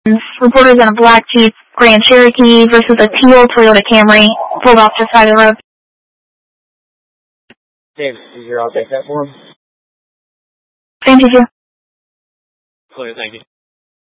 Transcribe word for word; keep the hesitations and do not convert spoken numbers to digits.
Reporters in a black Jeep Grand Cherokee versus a teal Toyota Camry pulled off the side of the road. Dave, is your all take that for him? Thank you. Clear, thank you.